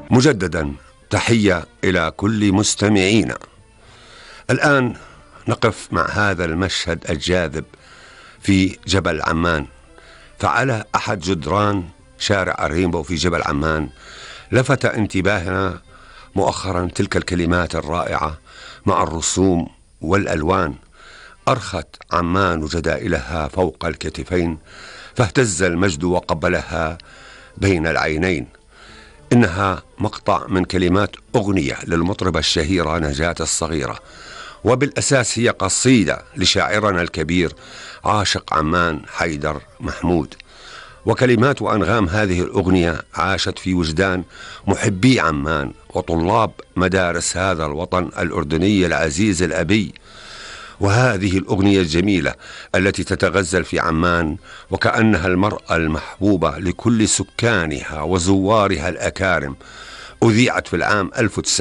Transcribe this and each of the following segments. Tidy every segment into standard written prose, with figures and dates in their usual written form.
مجددا تحية إلى كل مستمعينا. الآن نقف مع هذا المشهد الجاذب في جبل عمان. فعلى أحد جدران شارع الرينبو في جبل عمان لفت انتباهنا مؤخرا تلك الكلمات الرائعة مع الرسوم والألوان: أرخت عمان جدائلها فوق الكتفين، فاهتز المجد وقبلها بين العينين. إنها مقطع من كلمات أغنية للمطربة الشهيرة نجاة الصغيرة، وبالأساس هي قصيدة لشاعرنا الكبير عاشق عمان حيدر محمود. وكلمات وأنغام هذه الأغنية عاشت في وجدان محبي عمان وطلاب مدارس هذا الوطن الأردني العزيز الأبي. وهذه الأغنية الجميلة التي تتغزل في عمان وكأنها المرأة المحبوبة لكل سكانها وزوارها الأكارم، أذيعت في العام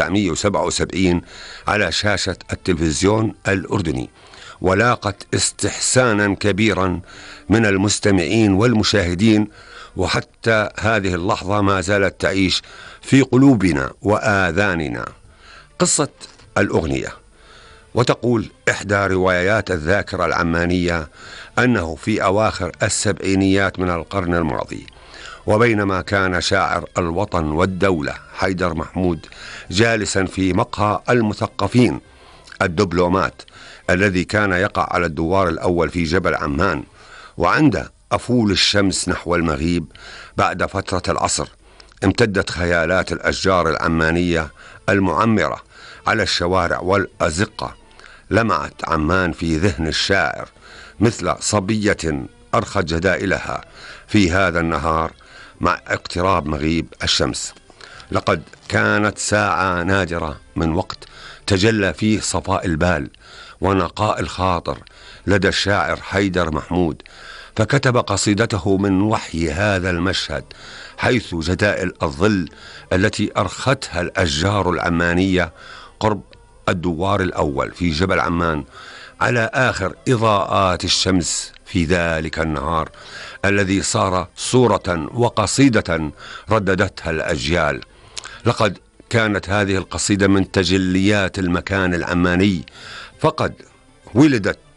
1977 على شاشة التلفزيون الأردني، ولاقت استحسانا كبيرا من المستمعين والمشاهدين، وحتى هذه اللحظة ما زالت تعيش في قلوبنا وآذاننا. قصة الأغنية: وتقول إحدى روايات الذاكرة العمانية أنه في أواخر السبعينيات من القرن الماضي، وبينما كان شاعر الوطن والدولة حيدر محمود جالسا في مقهى المثقفين الدبلومات الذي كان يقع على الدوار الأول في جبل عمان، وعند أفول الشمس نحو المغيب بعد فترة العصر، امتدت خيالات الأشجار العمانية المعمرة على الشوارع والأزقة. لمعت عمان في ذهن الشاعر مثل صبية أرخت جدائلها في هذا النهار مع اقتراب مغيب الشمس. لقد كانت ساعة نادرة من وقت تجلى فيه صفاء البال ونقاء الخاطر لدى الشاعر حيدر محمود، فكتب قصيدته من وحي هذا المشهد، حيث جدائل الظل التي أرختها الأشجار العمانية قرب الدوار الأول في جبل عمان على آخر إضاءات الشمس في ذلك النهار الذي صار صورة وقصيدة رددتها الأجيال. لقد كانت هذه القصيدة من تجليات المكان العماني، فقد ولدت